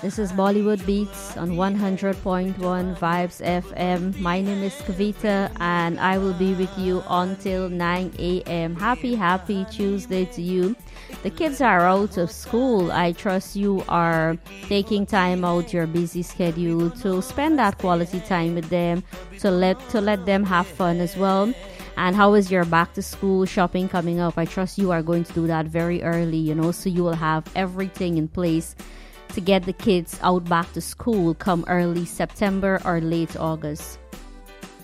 This is Bollywood Beats on 100.1 Vibes FM. My name is Kavita and I will be with you until 9 a.m. Happy Tuesday to you. The kids are out of school. I trust you are taking time out your busy schedule to spend that quality time with them, to let them have fun as well. And how is your back to school shopping coming up? I trust you are going to do that very early, so you will have everything in place to get the kids out back to school come early September or late August.